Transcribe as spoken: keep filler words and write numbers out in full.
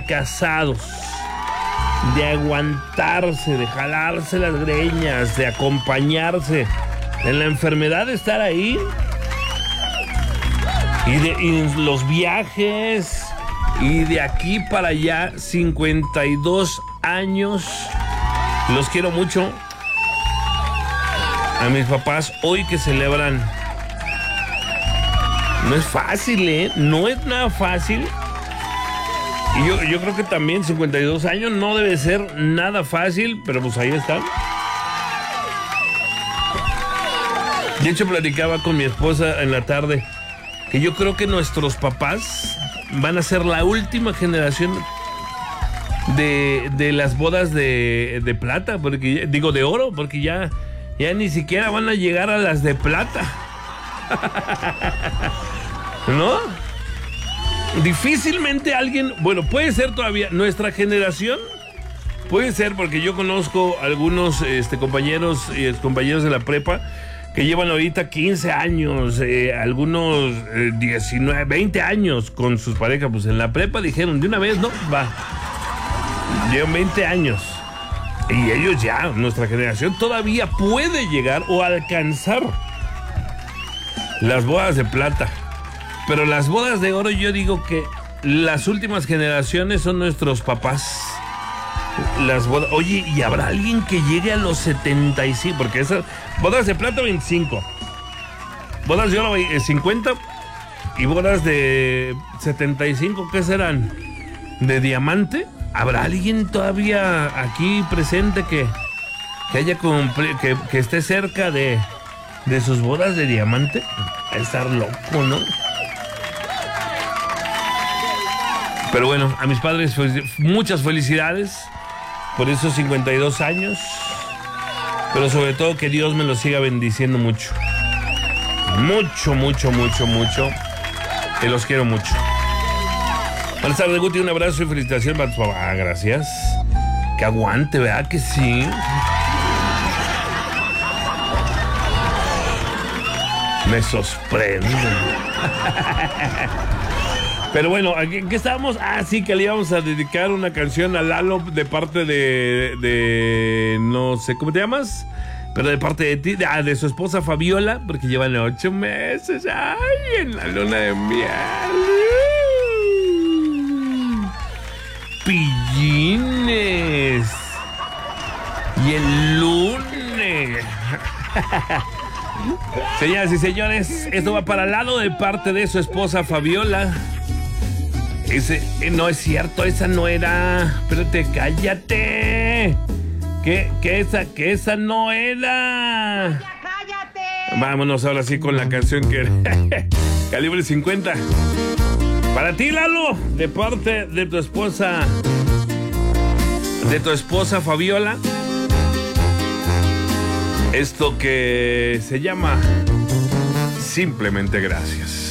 de casados, de aguantarse, de jalarse las greñas, de acompañarse, en la enfermedad de estar ahí, y, de, y los viajes, y de aquí para allá, cincuenta y dos años. Los quiero mucho. A mis papás hoy que celebran. No es fácil, ¿eh? No es nada fácil. Y yo, yo creo que también cincuenta y dos años no debe ser nada fácil, pero pues ahí están. De hecho, platicaba con mi esposa en la tarde que yo creo que nuestros papás van a ser la última generación de, de las bodas de, de plata, porque digo de oro, porque ya, ya ni siquiera van a llegar a las de plata. ¿No? Difícilmente alguien, bueno, puede ser todavía nuestra generación, puede ser, porque yo conozco algunos este, compañeros y compañeros de la prepa que llevan ahorita quince años, eh, algunos eh, diecinueve, veinte años con sus parejas. Pues en la prepa dijeron de una vez, no, va, llevan veinte años y ellos ya, nuestra generación todavía puede llegar o alcanzar las bodas de plata. Pero las bodas de oro, yo digo que las últimas generaciones son nuestros papás. Las bodas, oye, ¿y habrá alguien que llegue a los setenta y cinco? Porque esas bodas de plata veinticinco, bodas de oro cincuenta y bodas de setenta y cinco, ¿qué serán? ¿De diamante? ¿Habrá alguien todavía aquí presente que, que haya cumplido, que, que esté cerca de, de sus bodas de diamante? A estar loco, ¿no? Pero bueno, a mis padres muchas felicidades por esos cincuenta y dos años, pero sobre todo que Dios me los siga bendiciendo mucho. Mucho, mucho, mucho, mucho. Que los quiero mucho. Buenas tardes, Guti, un abrazo y felicitación para tu papá. Ah, gracias. Que aguante, ¿verdad que sí? Me sorprende. Pero bueno, ¿qué, ¿qué estábamos? Ah, sí, que le íbamos a dedicar una canción a Lalo de parte de, de no sé, ¿cómo te llamas? Pero de parte de ti, de, ah, de su esposa Fabiola, porque llevan ocho meses, ay, en la luna de miel. Pillines. Y el lunes. Señoras y señores, esto va para Lalo de parte de su esposa Fabiola. Ese, eh, no es cierto, esa no era. Espérate, cállate. Que, que esa, que esa no era. ¡Cállate! Vámonos ahora sí con la canción que Calibre cincuenta. Para ti, Lalo, de parte de tu esposa, de tu esposa Fabiola. Esto que se llama Simplemente Gracias.